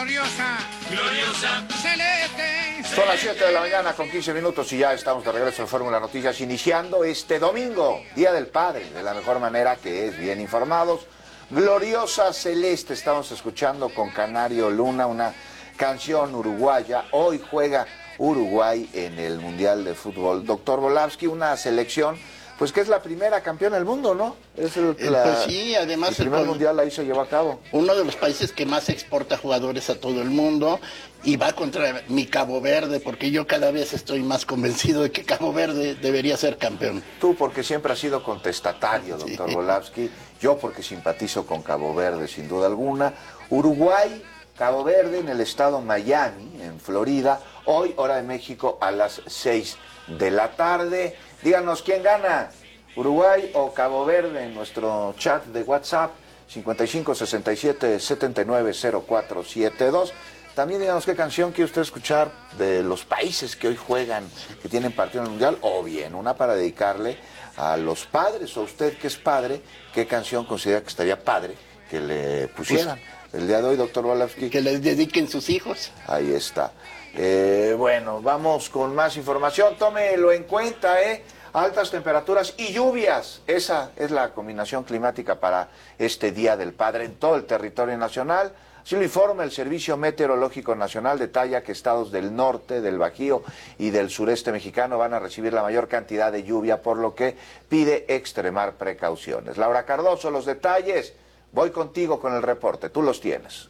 gloriosa, gloriosa, celeste. Son las 7 de la mañana con 15 minutos y ya estamos de regreso en Fórmula Noticias, iniciando este domingo, Día del Padre, de la mejor manera, que es bien informados. Gloriosa Celeste, estamos escuchando con Canario Luna, una canción uruguaya. Hoy juega Uruguay en el Mundial de Fútbol. Doctor Volavsky, una selección, pues que es la primera campeona del mundo, ¿no? Es pues sí, además el primer mundial ahí se llevó a cabo. Uno de los países que más exporta jugadores a todo el mundo, y va contra mi Cabo Verde, porque yo cada vez estoy más convencido de que Cabo Verde debería ser campeón. Tú porque siempre has sido contestatario, doctor Sí. Volavsky. Yo porque simpatizo con Cabo Verde, sin duda alguna. Uruguay, Cabo Verde, en el estado Miami, en Florida. Hoy, hora de México, a las 6 de la tarde. Díganos, ¿quién gana? ¿Uruguay o Cabo Verde? En nuestro chat de WhatsApp, 55 67 79 0472. También díganos qué canción quiere usted escuchar de los países que hoy juegan, que tienen partido en el Mundial, o bien una para dedicarle a los padres, o usted que es padre, qué canción considera que estaría padre que le pusieran. El día de hoy, doctor Volavsky. Que les dediquen sus hijos. Ahí está. Bueno, vamos con más información. Tómelo en cuenta, altas temperaturas y lluvias. Esa es la combinación climática para este Día del Padre en todo el territorio nacional. Así lo informa el Servicio Meteorológico Nacional. Detalla que estados del norte, del Bajío y del sureste mexicano van a recibir la mayor cantidad de lluvia, por lo que pide extremar precauciones. Laura Cardoso, los detalles. Voy contigo con el reporte, tú los tienes.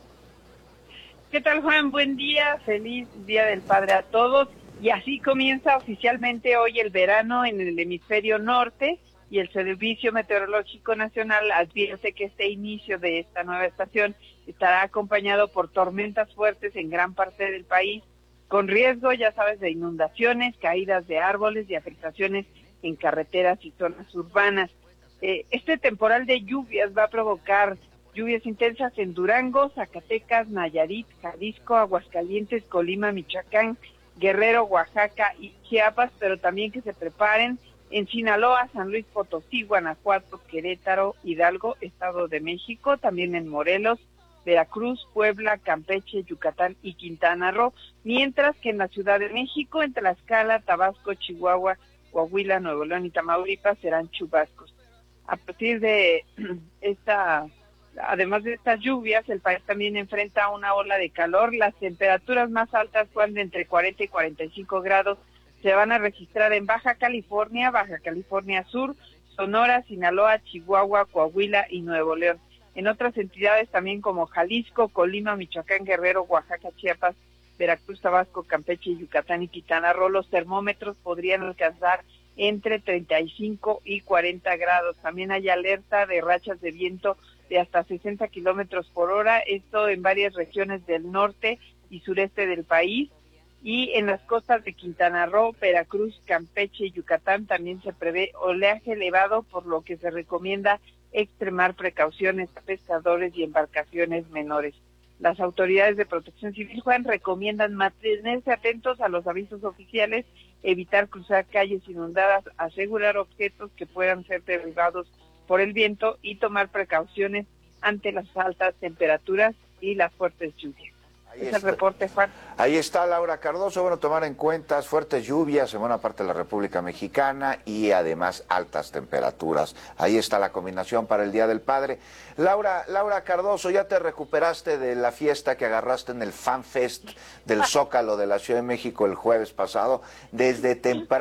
¿Qué tal, Juan? Buen día, feliz Día del Padre a todos. Y así comienza oficialmente hoy el verano en el hemisferio norte, y el Servicio Meteorológico Nacional advierte que este inicio de esta nueva estación estará acompañado por tormentas fuertes en gran parte del país, con riesgo, ya sabes, de inundaciones, caídas de árboles y afectaciones en carreteras y zonas urbanas. Este temporal de lluvias va a provocar lluvias intensas en Durango, Zacatecas, Nayarit, Jalisco, Aguascalientes, Colima, Michoacán, Guerrero, Oaxaca y Chiapas, pero también que se preparen en Sinaloa, San Luis Potosí, Guanajuato, Querétaro, Hidalgo, Estado de México, también en Morelos, Veracruz, Puebla, Campeche, Yucatán y Quintana Roo, mientras que en la Ciudad de México, en Tlaxcala, Tabasco, Chihuahua, Coahuila, Nuevo León y Tamaulipas serán chubascos. A partir de además de estas lluvias, el país también enfrenta una ola de calor. Las temperaturas más altas, Juan, de entre 40 y 45 grados, se van a registrar en Baja California Sur, Sonora, Sinaloa, Chihuahua, Coahuila y Nuevo León. En otras entidades también como Jalisco, Colima, Michoacán, Guerrero, Oaxaca, Chiapas, Veracruz, Tabasco, Campeche, Yucatán y Quintana Roo, los termómetros podrían alcanzar entre 35 y 40 grados. También hay alerta de rachas de viento de hasta 60 kilómetros por hora, esto en varias regiones del norte y sureste del país, y en las costas de Quintana Roo, Veracruz, Campeche y Yucatán también se prevé oleaje elevado, por lo que se recomienda extremar precauciones a pescadores y embarcaciones menores. Las autoridades de Protección Civil, Juan, recomiendan mantenerse atentos a los avisos oficiales, evitar cruzar calles inundadas, asegurar objetos que puedan ser derribados por el viento y tomar precauciones ante las altas temperaturas y las fuertes lluvias. Es el reporte, Juan. Ahí está Laura Cardoso. Bueno, tomar en cuenta fuertes lluvias en buena parte de la República Mexicana y además altas temperaturas. Ahí está la combinación para el Día del Padre. Laura Cardoso, ¿ya te recuperaste de la fiesta que agarraste en el Fan Fest del Zócalo de la Ciudad de México el jueves pasado? Desde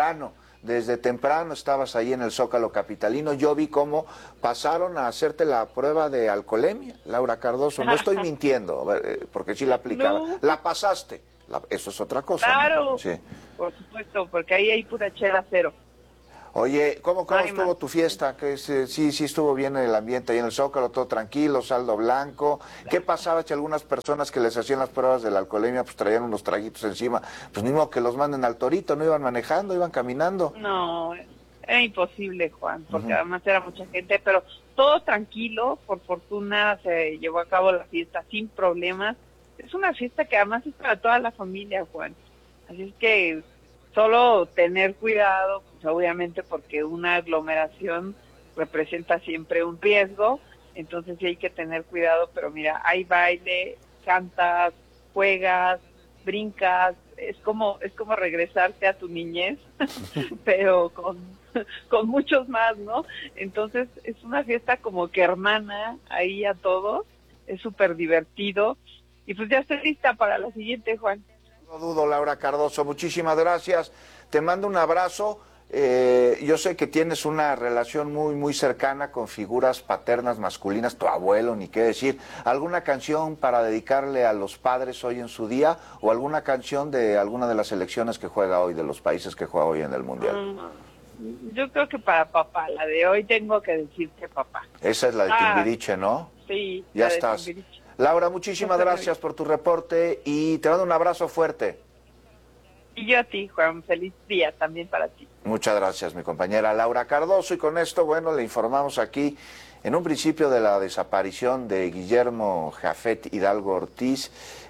temprano estabas ahí en el Zócalo capitalino. Yo vi cómo pasaron a hacerte la prueba de alcoholemia, Laura Cardoso. No estoy mintiendo, porque sí la aplicaba. No. La pasaste. Eso es otra cosa. Claro, ¿no? Sí. Por supuesto, porque ahí hay pura chela cero. Oye, ¿cómo estuvo tu fiesta? Que sí estuvo bien el ambiente ahí en el Zócalo, todo tranquilo, saldo blanco. ¿Qué pasaba si algunas personas que les hacían las pruebas de la alcoholemia pues traían unos traguitos encima? Pues ni modo que los manden al torito, no iban manejando, iban caminando. No, era imposible, Juan, porque además era mucha gente, pero todo tranquilo. Por fortuna se llevó a cabo la fiesta sin problemas. Es una fiesta que además es para toda la familia, Juan. Así es que solo tener cuidado, pues obviamente porque una aglomeración representa siempre un riesgo, entonces sí hay que tener cuidado, pero mira, hay baile, cantas, juegas, brincas, es como regresarte a tu niñez, pero con muchos más, ¿no? Entonces es una fiesta como que hermana ahí a todos, es súper divertido, y pues ya estoy lista para la siguiente, Juan. No dudo, Laura Cardoso, muchísimas gracias, te mando un abrazo. Yo sé que tienes una relación muy, muy cercana con figuras paternas masculinas, tu abuelo, ni qué decir. ¿Alguna canción para dedicarle a los padres hoy en su día o alguna canción de alguna de las selecciones que juega hoy, de los países que juega hoy en el Mundial? Yo creo que para papá, la de hoy tengo que decirte papá. Esa es la de Timbiriche, ¿no? Sí. Ya estás. Laura, muchísimas gracias por tu reporte y te mando un abrazo fuerte. Y yo a ti, Juan, feliz día también para ti. Muchas gracias, mi compañera Laura Cardoso. Y con esto, bueno, le informamos aquí en un principio de la desaparición de Guillermo Jafet Hidalgo Ortiz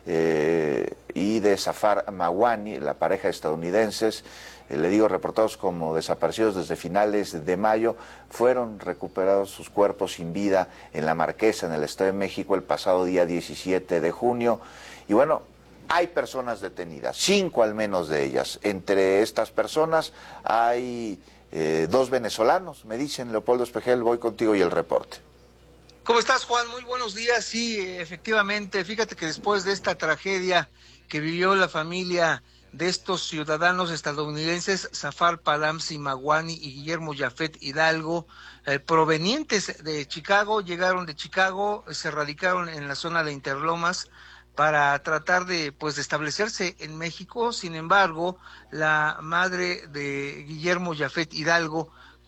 y de Zafar Mawani, la pareja estadounidenses, le digo, reportados como desaparecidos desde finales de mayo. Fueron recuperados sus cuerpos sin vida en La Marquesa, en el Estado de México, el pasado día 17 de junio. Y bueno, hay personas detenidas, 5 al menos de ellas. Entre estas personas hay 2 venezolanos, me dicen. Leopoldo Espejel, voy contigo y el reporte. ¿Cómo estás, Juan? Muy buenos días. Sí, efectivamente, fíjate que después de esta tragedia que vivió la familia de estos ciudadanos estadounidenses, Zafar Palamsi Mawani y Guillermo Jafet Hidalgo, provenientes de Chicago, llegaron de Chicago, se radicaron en la zona de Interlomas, para tratar de establecerse en México. Sin embargo, la madre de Guillermo Jafet Hidalgo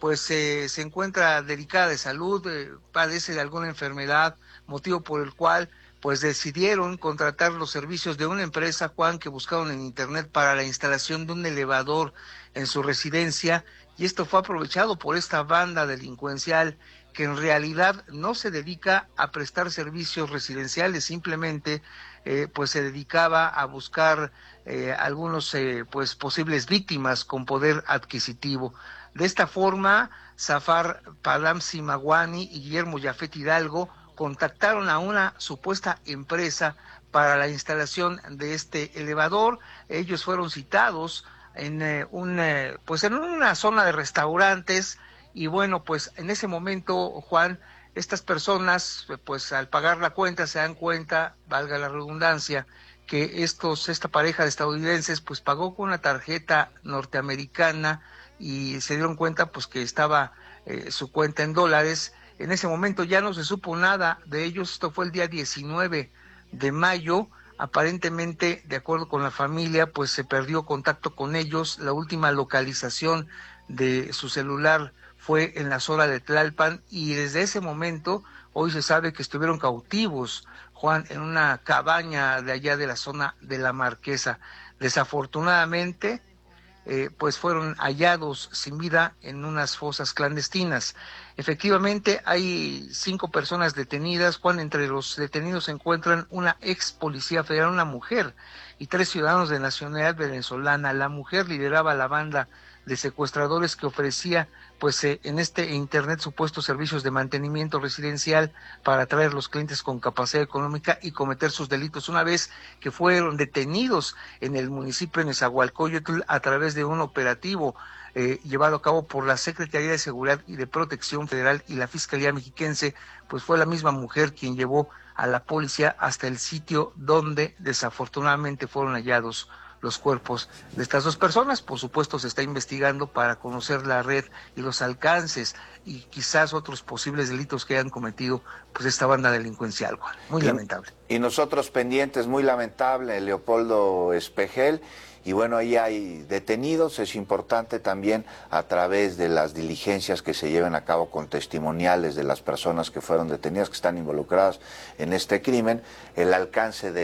se encuentra delicada de salud, padece de alguna enfermedad, motivo por el cual decidieron contratar los servicios de una empresa, Juan, que buscaron en internet para la instalación de un elevador en su residencia, y esto fue aprovechado por esta banda delincuencial que en realidad no se dedica a prestar servicios residenciales, simplemente se dedicaba a buscar algunos posibles víctimas con poder adquisitivo. De esta forma, Zafar Palamsi Mawani y Guillermo Jafet Hidalgo contactaron a una supuesta empresa para la instalación de este elevador. Ellos fueron citados en una zona de restaurantes, y bueno, en ese momento, Juan, estas personas, al pagar la cuenta, se dan cuenta, valga la redundancia, que esta pareja de estadounidenses, pagó con una tarjeta norteamericana, y se dieron cuenta, que estaba su cuenta en dólares. En ese momento ya no se supo nada de ellos. Esto fue el día 19 de mayo. Aparentemente, de acuerdo con la familia, se perdió contacto con ellos. La última localización de su celular fue en la zona de Tlalpan, y desde ese momento, hoy se sabe que estuvieron cautivos, Juan, en una cabaña de allá de la zona de La Marquesa. Desafortunadamente, fueron hallados sin vida en unas fosas clandestinas. Efectivamente, hay 5 personas detenidas, Juan. Entre los detenidos se encuentran una ex policía federal, una mujer, y 3 ciudadanos de nacionalidad venezolana. La mujer lideraba la banda de secuestradores que ofrecía en este internet supuestos servicios de mantenimiento residencial para atraer los clientes con capacidad económica y cometer sus delitos. Una vez que fueron detenidos en el municipio de Nezahualcóyotl a través de un operativo llevado a cabo por la Secretaría de Seguridad y de Protección Federal y la Fiscalía Mexiquense, fue la misma mujer quien llevó a la policía hasta el sitio donde desafortunadamente fueron hallados los cuerpos de estas 2 personas. Por supuesto, se está investigando para conocer la red y los alcances y quizás otros posibles delitos que hayan cometido esta banda delincuencial, Juan. Muy lamentable. Y nosotros pendientes, muy lamentable, Leopoldo Espejel. Y bueno, ahí hay detenidos. Es importante también, a través de las diligencias que se lleven a cabo con testimoniales de las personas que fueron detenidas, que están involucradas en este crimen, el alcance de